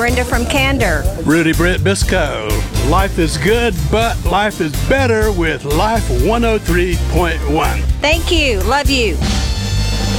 Brenda from Candor. Rudy Britt Bisco. Life is good, but life is better with Life 103.1. Thank you. Love you.